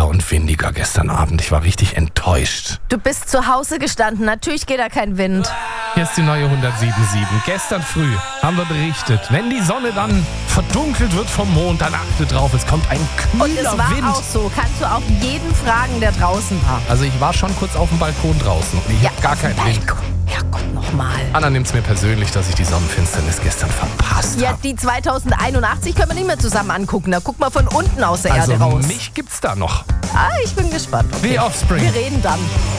kalter und windiger gestern Abend. Ich war richtig enttäuscht. Du bist zu Hause gestanden. Natürlich geht da kein Wind. Hier ist die neue 107.7. Gestern früh haben wir berichtet, wenn die Sonne dann verdunkelt wird vom Mond, dann achte drauf, es kommt ein Und es kühler war Wind. auch so. Kannst du auch jeden fragen, der draußen war. Also ich war schon kurz auf dem Balkon draußen und ich habe gar keinen Wind. Herrgott, nochmal. Anna nimmt es mir persönlich, dass ich die Sonnenfinsternis gestern verpasst Ja, habe. die 2081 können wir nicht mehr zusammen angucken. Da guck mal von unten aus der Also Erde raus. mich gibt's da noch. Ich bin gespannt. Okay. The Offspring. Wir reden dann.